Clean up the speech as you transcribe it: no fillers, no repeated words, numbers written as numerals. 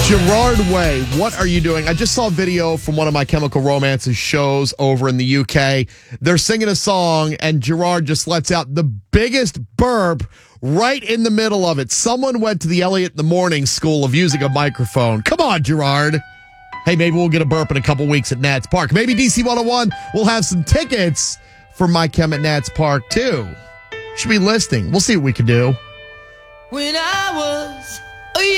Gerard Way, what are you doing? I just saw a video from one of My Chemical Romance's shows over in the UK. They're singing a song, and Gerard just lets out the biggest burp right in the middle of it. Someone went to the Elliot in the Morning School of using a microphone. Come on, Gerard. Hey, maybe we'll get a burp in a couple weeks at Nats Park. Maybe DC 101 will have some tickets for My Chem at Nats Park, too. Should be listening. We'll see what we can do. When I was